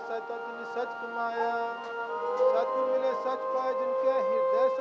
ਸਹਿਤਾ ਤਿਨ ਸਚ ਕਮਾਇਆ। ਸਤਿਗੁਰ ਮਿਲੇ ਸਚ ਪਾਏ, ਜਿਨ ਕੇ ਹਿਰਦੈ